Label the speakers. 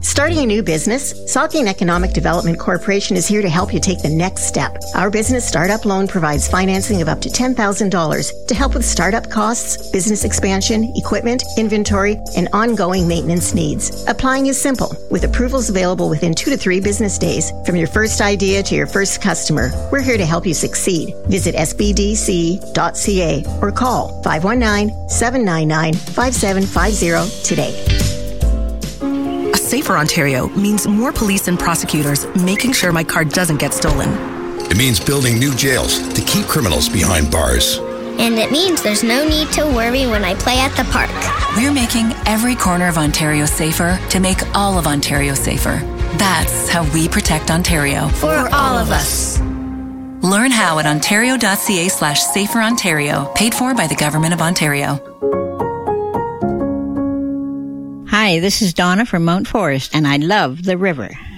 Speaker 1: Starting a new business? Saugeen Economic Development Corporation is here to help you take the next step. Our business startup loan provides financing of up to $10,000 to help with startup costs, business expansion, equipment, inventory, and ongoing maintenance needs. Applying is simple, with approvals available within 2 to 3 business days. From your first idea to your first customer, we're here to help you succeed. Visit sbdc.ca or call 519-799-5750 today.
Speaker 2: A safer Ontario means more police and prosecutors making sure my car doesn't get stolen.
Speaker 3: It means building new jails to keep criminals behind bars.
Speaker 4: And it means there's no need to worry when I play at the park.
Speaker 5: We're making every corner of Ontario safer to make all of Ontario safer. That's how we protect Ontario.
Speaker 4: For all of us.
Speaker 5: Learn how at ontario.ca/saferontario. Paid for by the Government of Ontario.
Speaker 6: Hi, this is Donna from Mount Forest, and I love the river.